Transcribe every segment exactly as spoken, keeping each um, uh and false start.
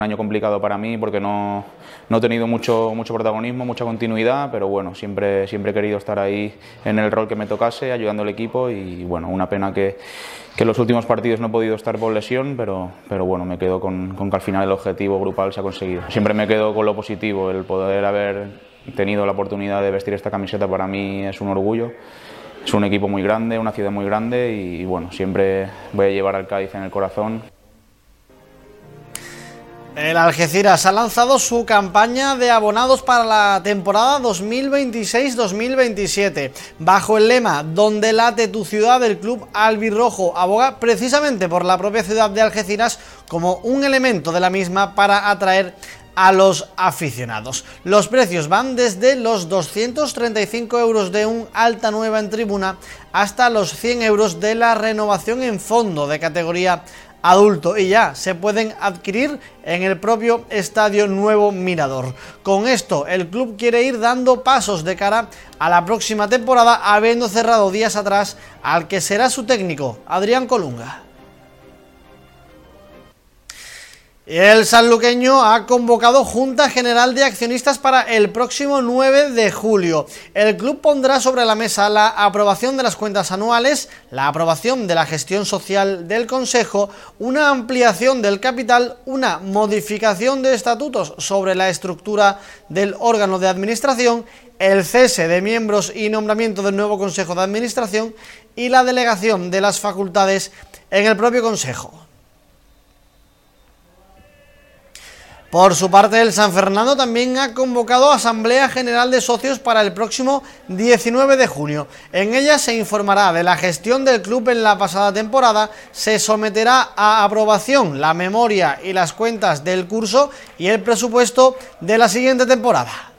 Un año complicado para mí porque no, no he tenido mucho, mucho protagonismo, mucha continuidad, pero bueno, siempre, siempre he querido estar ahí en el rol que me tocase, ayudando al equipo y bueno, una pena que, que en los últimos partidos no he podido estar por lesión, pero, pero bueno, me quedo con, con que al final el objetivo grupal se ha conseguido. Siempre me quedo con lo positivo, el poder haber tenido la oportunidad de vestir esta camiseta para mí es un orgullo. Es un equipo muy grande, una ciudad muy grande y, y bueno, siempre voy a llevar al Cádiz en el corazón. El Algeciras ha lanzado su campaña de abonados para la temporada dos mil veintiséis dos mil veintisiete. Bajo el lema "Donde late tu ciudad", el club albirrojo aboga precisamente por la propia ciudad de Algeciras como un elemento de la misma para atraer a los aficionados. Los precios van desde los doscientos treinta y cinco euros de un alta nueva en tribuna hasta los cien euros de la renovación en fondo de categoría adulto, y ya se pueden adquirir en el propio Estadio Nuevo Mirador. Con esto el club quiere ir dando pasos de cara a la próxima temporada, habiendo cerrado días atrás al que será su técnico, Adrián Colunga. El sanluqueño ha convocado Junta General de Accionistas para el próximo nueve de julio. El club pondrá sobre la mesa la aprobación de las cuentas anuales, la aprobación de la gestión social del Consejo, una ampliación del capital, una modificación de estatutos sobre la estructura del órgano de administración, el cese de miembros y nombramiento del nuevo Consejo de Administración y la delegación de las facultades en el propio Consejo. Por su parte, el San Fernando también ha convocado Asamblea General de Socios para el próximo diecinueve de junio. En ella se informará de la gestión del club en la pasada temporada, se someterá a aprobación la memoria y las cuentas del curso y el presupuesto de la siguiente temporada.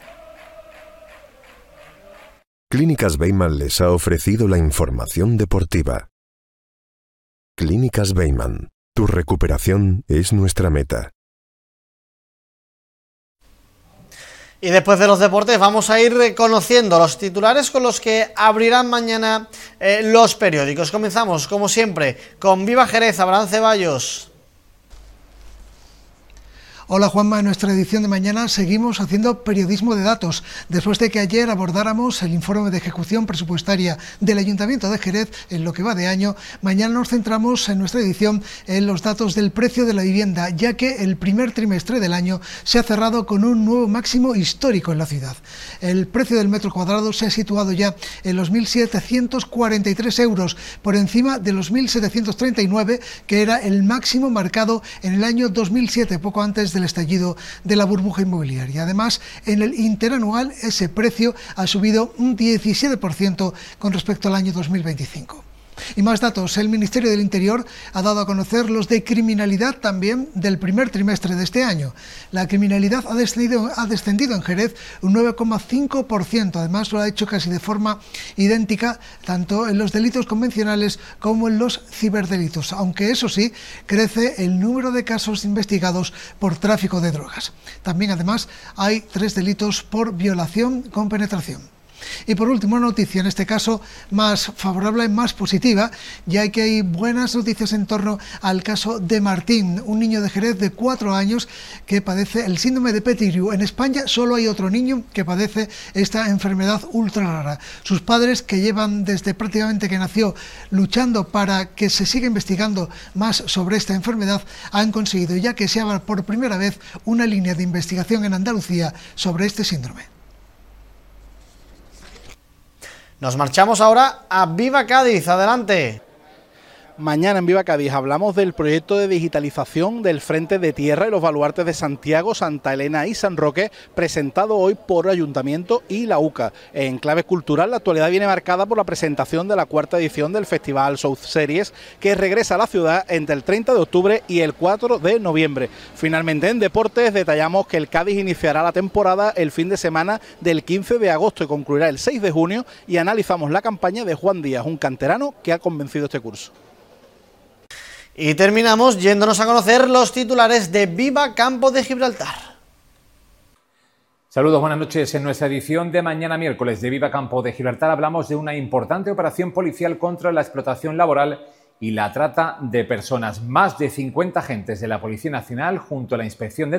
Clínicas Beiman les ha ofrecido la información deportiva. Clínicas Beiman, tu recuperación es nuestra meta. Y después de los deportes vamos a ir conociendo los titulares con los que abrirán mañana eh, los periódicos. Comenzamos, como siempre, con Viva Jerez, Abraham Ceballos. Hola Juanma, en nuestra edición de mañana seguimos haciendo periodismo de datos. Después de que ayer abordáramos el informe de ejecución presupuestaria del Ayuntamiento de Jerez en lo que va de año, mañana nos centramos en nuestra edición en los datos del precio de la vivienda, ya que el primer trimestre del año se ha cerrado con un nuevo máximo histórico en la ciudad. El precio del metro cuadrado se ha situado ya en los mil setecientos cuarenta y tres euros, por encima de los mil setecientos treinta y nueve, que era el máximo marcado en el año dos mil siete, poco antes del estallido de la burbuja inmobiliaria. Además, en el interanual ese precio ha subido un diecisiete por ciento con respecto al año dos mil veinticinco. Y más datos, el Ministerio del Interior ha dado a conocer los de criminalidad también del primer trimestre de este año. La criminalidad ha descendido, ha descendido en Jerez un nueve coma cinco por ciento, además lo ha hecho casi de forma idéntica tanto en los delitos convencionales como en los ciberdelitos, aunque eso sí, crece el número de casos investigados por tráfico de drogas. También además hay tres delitos por violación con penetración. Y por último, una noticia, en este caso más favorable, más positiva, ya que hay buenas noticias en torno al caso de Martín, un niño de Jerez de cuatro años que padece el síndrome de Pettigrew. En España solo hay otro niño que padece esta enfermedad ultra rara. Sus padres, que llevan desde prácticamente que nació luchando para que se siga investigando más sobre esta enfermedad, han conseguido ya que se abra por primera vez una línea de investigación en Andalucía sobre este síndrome. Nos marchamos ahora a Viva Cádiz, adelante. Mañana en Viva Cádiz hablamos del proyecto de digitalización del Frente de Tierra y los baluartes de Santiago, Santa Elena y San Roque, presentado hoy por Ayuntamiento y la U C A. En clave cultural, la actualidad viene marcada por la presentación de la cuarta edición del Festival South Series, que regresa a la ciudad entre el treinta de octubre y el cuatro de noviembre. Finalmente, en deportes, detallamos que el Cádiz iniciará la temporada el fin de semana del quince de agosto y concluirá el seis de junio, y analizamos la campaña de Juan Díaz, un canterano que ha convencido este curso. Y terminamos yéndonos a conocer los titulares de Viva Campo de Gibraltar. Saludos, buenas noches. En nuestra edición de mañana miércoles de Viva Campo de Gibraltar hablamos de una importante operación policial contra la explotación laboral y la trata de personas. Más de cincuenta agentes de la Policía Nacional junto a la Inspección de